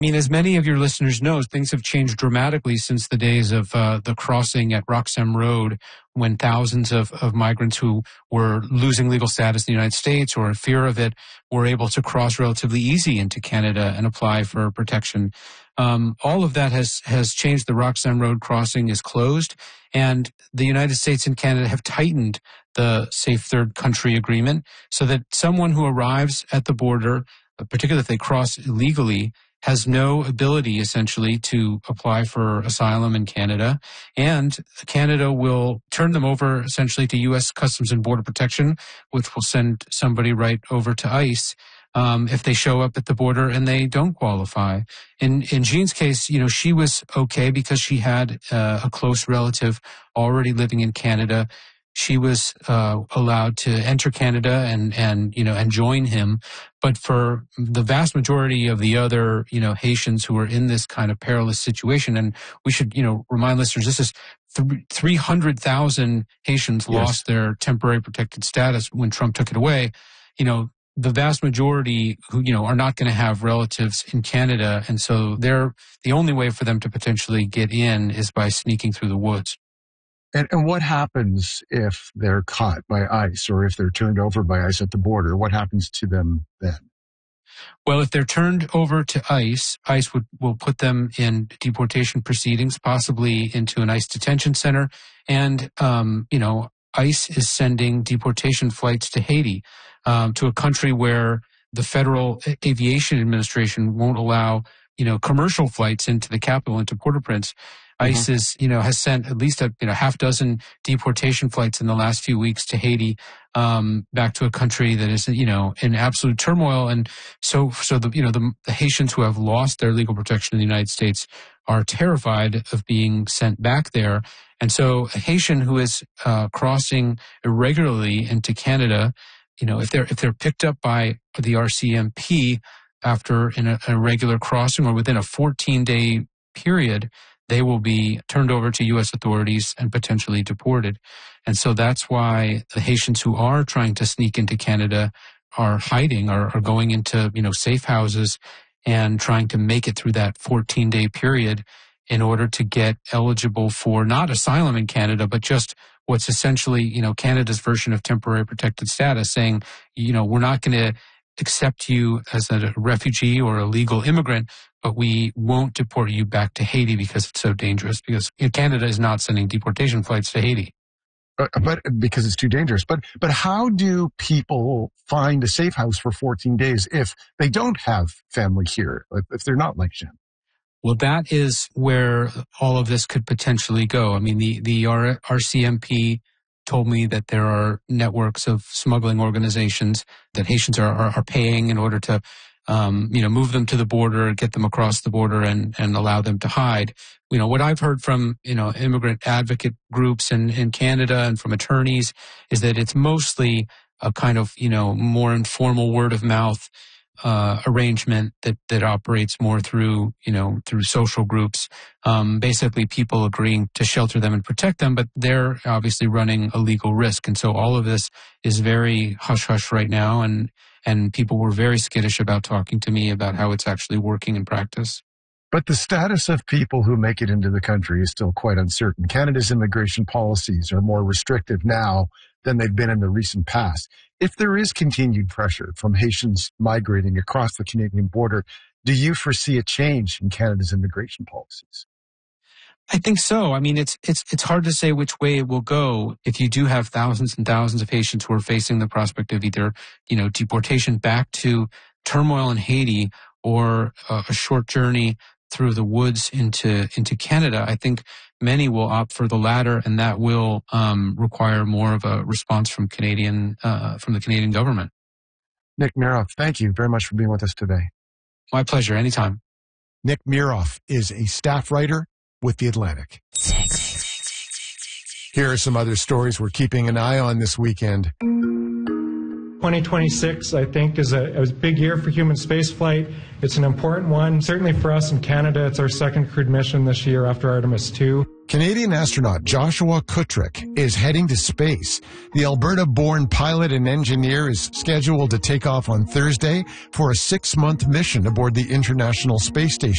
I mean, as many of your listeners know, things have changed dramatically since the days of the crossing at Roxham Road, when thousands of migrants who were losing legal status in the United States or in fear of it were able to cross relatively easy into Canada and apply for protection. All of that has changed. The Roxham Road crossing is closed, and the United States and Canada have tightened the Safe Third Country Agreement so that someone who arrives at the border, particularly if they cross illegally, has no ability, essentially, to apply for asylum in Canada. And Canada will turn them over, essentially, to U.S. Customs and Border Protection, which will send somebody right over to ICE if they show up at the border and they don't qualify. In Jean's case, she was okay because she had a close relative already living in Canada. She was allowed to enter Canada and join him. But for the vast majority of the other, Haitians who are in this kind of perilous situation, and we should, remind listeners, this is 300,000 Haitians lost their temporary protected status when Trump took it away. The vast majority who, are not going to have relatives in Canada. And so the only way for them to potentially get in is by sneaking through the woods. And what happens if they're caught by ICE or if they're turned over by ICE at the border? What happens to them then? Well, if they're turned over to ICE, ICE will put them in deportation proceedings, possibly into an ICE detention center. And, ICE is sending deportation flights to Haiti, to a country where the Federal Aviation Administration won't allow, commercial flights into the capital, into Port-au-Prince. ICE is, has sent at least a half dozen deportation flights in the last few weeks to Haiti, back to a country that is, in absolute turmoil. And so the Haitians who have lost their legal protection in the United States are terrified of being sent back there. And so a Haitian who is crossing irregularly into Canada, if they're picked up by the RCMP after in a regular crossing or within a 14-day period, they will be turned over to U.S. authorities and potentially deported. And so that's why the Haitians who are trying to sneak into Canada are hiding, are going into, safe houses and trying to make it through that 14-day period in order to get eligible for not asylum in Canada, but just what's essentially, Canada's version of temporary protected status, saying, we're not going to accept you as a refugee or a legal immigrant, but we won't deport you back to Haiti because it's so dangerous, because Canada is not sending deportation flights to Haiti. But because it's too dangerous. But how do people find a safe house for 14 days if they don't have family here, if they're not like Jean? Well, that is where all of this could potentially go. I mean, the RCMP told me that there are networks of smuggling organizations that Haitians are paying in order to, move them to the border, get them across the border and allow them to hide. What I've heard from, immigrant advocate groups in Canada and from attorneys is that it's mostly a kind of, more informal word of mouth arrangement that operates more through social groups, basically people agreeing to shelter them and protect them, but they're obviously running a legal risk. And so all of this is very hush-hush right now, and people were very skittish about talking to me about how it's actually working in practice. But the status of people who make it into the country is still quite uncertain. Canada's immigration policies are more restrictive now than they've been in the recent past. If there is continued pressure from Haitians migrating across the Canadian border, do you foresee a change in Canada's immigration policies? I think so. I mean, it's hard to say which way it will go if you do have thousands and thousands of Haitians who are facing the prospect of either, deportation back to turmoil in Haiti or a short journey through the woods into Canada. I think many will opt for the latter, and that will require more of a response from the Canadian government. Nick Miroff, thank you very much for being with us today. My pleasure. Anytime. Nick Miroff is a staff writer with The Atlantic. Here are some other stories we're keeping an eye on this weekend. 2026, I think, is a big year for human spaceflight. It's an important one. Certainly for us in Canada, it's our second crewed mission this year after Artemis II. Canadian astronaut Joshua Kutryk is heading to space. The Alberta-born pilot and engineer is scheduled to take off on Thursday for a 6-month mission aboard the International Space Station.